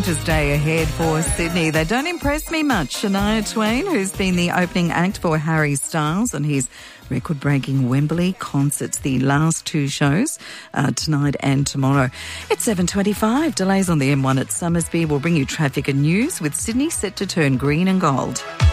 gorgeous day ahead for Sydney. They don't impress me much. Shania Twain, who's been the opening act for Harry Styles and his record-breaking Wembley concerts, the last two shows, tonight and tomorrow. It's 7:25. Delays on the M1 at Summersby will bring you traffic and news with Sydney set to turn green and gold.